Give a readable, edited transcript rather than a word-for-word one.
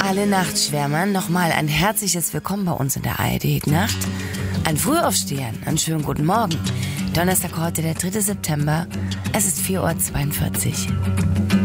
alle Nachtschwärmern nochmal ein herzliches Willkommen bei uns in der ARD Nacht. An Frühaufstehern, einen schönen guten Morgen. Donnerstag heute, der 3. September. Es ist 4:42 Uhr.